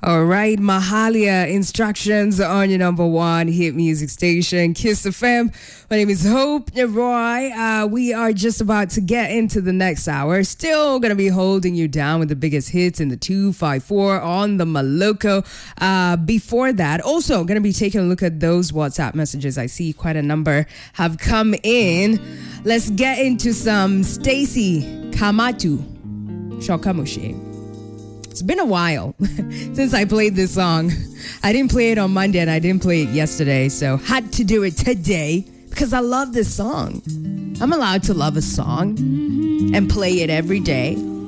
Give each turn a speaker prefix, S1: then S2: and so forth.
S1: All right, Mahalia, instructions on your number one hit music station, Kiss FM. My name is Hope Roy. We are just about to get into the next hour. Still going to be holding you down with the biggest hits in the 254 on the Maloko. Before that, also going to be taking a look at those WhatsApp messages. I see quite a number have come in. Let's get into some Stacy Kamatu Shokamushi. It's been a while since I played this song. I didn't play it on Monday and I didn't play it yesterday, so had to do it today because I love this song. I'm allowed to love a song and play it every day.